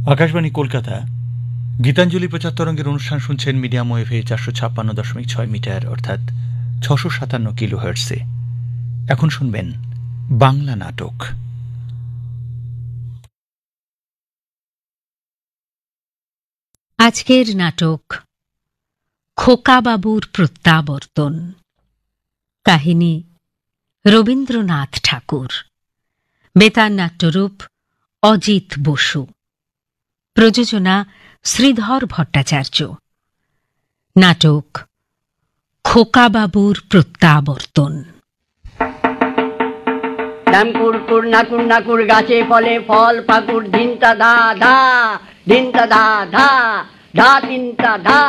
আকাশবাণী কলকাতা গীতাঞ্জলি প্রচার তরঙ্গের অনুষ্ঠান শুনছেন মিডিয়াম ওয়েভে 456.6 মিটার অর্থাৎ 657 কিলোহার্টজে। এখন শুনবেন বাংলা নাটক। আজকের নাটক খোকাবাবুর প্রত্যাবর্তন। কাহিনী রবীন্দ্রনাথ ঠাকুর। বেতার নাট্যরূপ অজিত বসু। প্রযোজনা শ্রীধর ভট্টাচার্য। নাটক খোকাবাবুর প্রত্যাবর্তন। নামকুরকুর নাকুর নাকুর গাছে ফলে ফল ফাকুর ধিনতা ধা ধা ধিনতা ধা ধা ধা তিনটা ধা।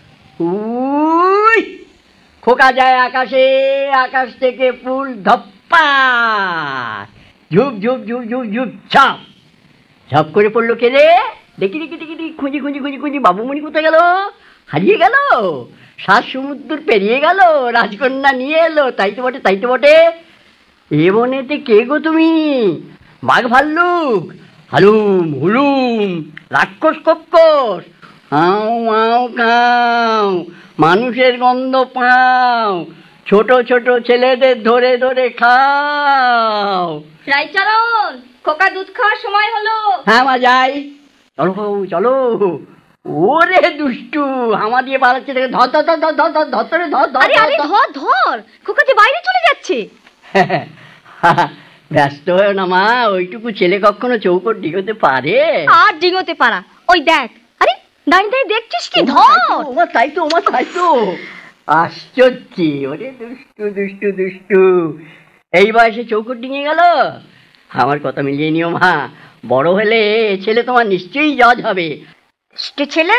উই খোকা যায় আকাশে, আকাশ থেকে ফুল ধপ্পা ঝুপ ঝুপ ঝুপ ঝুপ ঝুপ ঝাপ ঝপ করে পড়লো কে রে? দেখি দেখি দেখি দেখি খুঁজি খুঁজি খুঁজি খুঁজি বাবুমণি কোথায় গেল? হারিয়ে গেল, 7 সমুদ্র পেরিয়ে গেল, রাজকন্যা নিয়ে এলো। তাই তো বটে, তাই তো বটে। এ বনেতে কে গো তুমি? বাঘ ভাল্লুক, হালুম হুলুম, রাক্ষস কক্ষস, হাও মাও খাও, মানুষের গন্ধ পাও, ছোট ছোট ছেলেদের ধরে ধরে খাও। রাইচরণ, খোকা দুধ খাওয়ার সময় হলো। হ্যাঁ মা যাই। চলো চলো। ওরে দুষ্টু, হামা দিয়ে পালাচ্ছে, ধর ধর ধর ধর ধর ধর ধর ধরে ধর ধর। আরে আরে ধর ধর, খোকা যে বাইরে চলে যাচ্ছে। ব্যস্ত হয়েও না মা, ওইটুকু ছেলে কখনো চৌকট ডিগোতে পারে? আর ডিঙোতে পারা, ওই দেখ। আরে দাঁড়িয়ে দাঁড়িয়ে দেখছিস কি? ধর। ওমা তাই তো, ওমা তাই তো। আশ্চর্য, ওরে দুষ্টু দুষ্টু দুষ্টু, এই বয়সে চৌকট ডিঙে গেল। আমার কথা মিলিয়ে নিও মা, বড় হলে ছেলে তোমার নিশ্চয়ই জজ হবে। ছেলে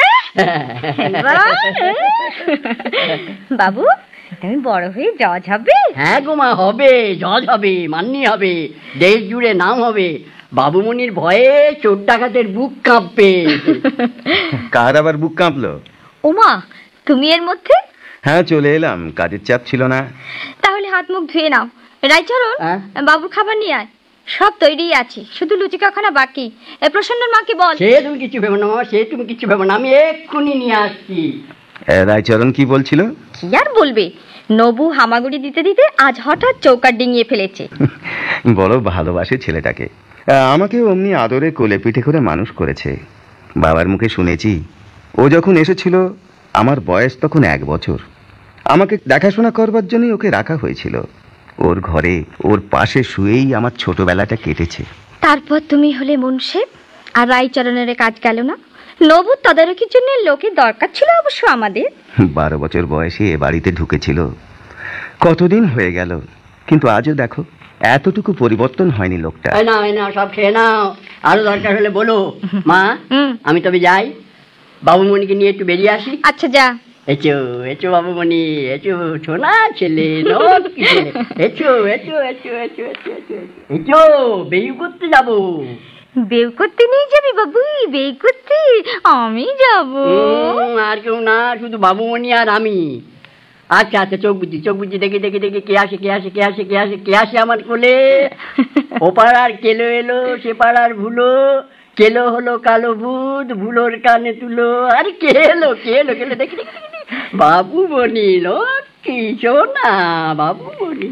বাবু, তুমি বড় হয়ে জজ হবে? হ্যাঁ গো মা, হবে, জজ হবে, মাননি হবে, দেশ জুড়ে নাম হবে। বাবুমনির ভয়ে চোর ডাকাতের বুক কাঁপবে। কার আবার বুক কাঁপলো? ওমা, তুমি এর মধ্যে? হ্যাঁ, চলে এলাম, কাজের চাপ ছিল না। তাহলে হাত মুখ ধুয়ে নাও। রাইচরণ, বাবুর খাবার নিয়ে আয়। সব তৈরি আছে, শুধু লুচি কাখানা বাকি। প্রসন্নর মাকে বল। সে তুমি কিছু ভেবো না মামা, সে তুমি কিছু ভেবো না, আমি এক্ষুনি নিয়ে আসছি। রায়চরণ কি বলছিল? কি আর বলবে, নবু হামাগুড়ি দিতে দিতে আজ হঠাৎ চৌকাট ডিঙিয়ে ফেলেছে। বড় ভালোবাসে ছেলেটাকে। আমাকে অমনি আদরে কোলে পিঠে করে মানুষ করেছে। বাবার মুখে শুনেছি, ও যখন এসেছিল আমার বয়স তখন 1 বছর। আমাকে দেখাশোনা করবার জন্যই ওকে রাখা হয়েছিল। ওর ঘরে ওর পাশে শুয়েই আমার ছোটবেলাটা কেটেছে। তারপর তুমি হলে মুন্সেফ, আর রাইচরণের কাজ গেল না। নবুর তদারকির জন্য লোকের দরকার ছিল অবশ্য আমাদের। 12 বছর বয়সে এ বাড়িতে ঢুকেছিল। কতদিন হয়ে গেল, কিন্তু আজও দেখো এতটুকু পরিবর্তন হয়নি লোকটা। না, সব খেয়ে নাও, আরো দরকার হলে বলো। মা, আমি তবে যাই, বাবুমণিকে নিয়ে একটু বেরিয়ে আসি। আচ্ছা যা। এচো এচো বাবুমণি, এচো সোনা ছেলে, echo echo echo echo echo echo, বেউ করতে যাবো। বেউ করতে নিয়ে যাবি বাবু? বেউ করতে আমি যাব? আর কেউ না, শুধু বাবুমণি আর আমি। আচ্ছা আচ্ছা, চোখ বুঝি, দেখি দেখি দেখি, কে আসে কে আসে কে আসে কে আসে কে আসে আমার কোলে। ও পাড়ার কেলো এলো, সে পাড়ার ভুলো, কেলো হলো কালো ভূত, ভুলোর কানে তুলো। আরে কে এলো দেখি দেখি দেখি, বাবুমণি লক্ষ্মী সোনা, বাবুমণি।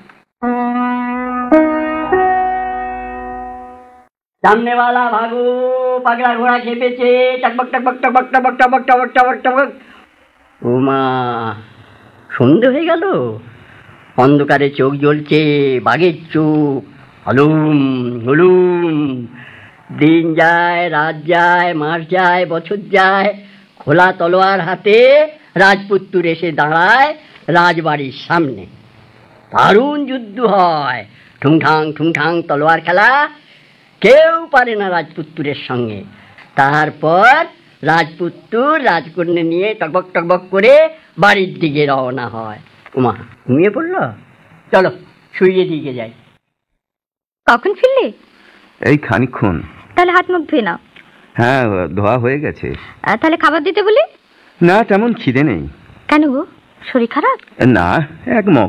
সামনেওয়ালা ভাগো, পাগলা ঘোড়া খেপেছে, টকবক টকবক টকবক টকবক টকবক টকবক টকবক টকবক। ওমা, সন্ধে হয়ে গেল, অন্ধকারে চোখ জ্বলছে, বাঘের চোখ, হলুম হলুম। দিন যায়, রাত যায়, মাস যায়, বছর যায়, খোলা তলোয়ার হাতে রাজপুত্তুর এসে দাঁড়ায় রাজবাড়ির সামনে। দারুণ যুদ্ধ হয়, ঠুংঠাং তলোয়ার খেলা, কেউ পারে না রাজপুত্তুরের সঙ্গে। তারপর রাজপুত্তুর রাজকন্যা নিয়ে টকবক টকবক করে বাড়ির দিকে রওনা হয়। উমা ঘুমিয়ে পড়লো, চলো শুইয়ে দিকে যাই। কখন ফিরলে? এই খানিকক্ষণ। তাহলে হাত মুখ ধুয়ে নাও। হ্যাঁ, ধোয়া হয়ে গেছে। তাহলে খাবার দিতে বলি? না, তেমন খিদে নেই। কেন গো, শরীর খারাপ? না, এক মগ